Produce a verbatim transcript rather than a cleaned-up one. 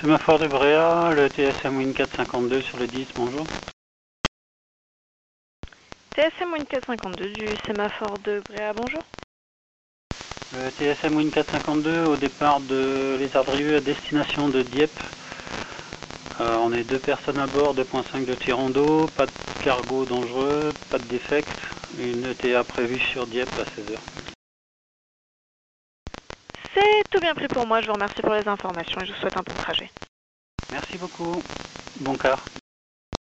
Sémaphore de Bréa, le T S M Win quatre cinquante-deux sur le dix, bonjour. T S M Win quatre cinquante-deux du sémaphore de Bréa, bonjour. Le T S M Win quatre cinquante-deux au départ de Lézardrieux à destination de Dieppe. Euh, on est deux personnes à bord, deux virgule cinq de tirant d'eau, pas de cargo dangereux, pas de défect, une E T A prévue sur Dieppe à seize heures. C'est tout bien pris pour moi, je vous remercie pour les informations et je vous souhaite un bon trajet. Merci beaucoup, bon quart.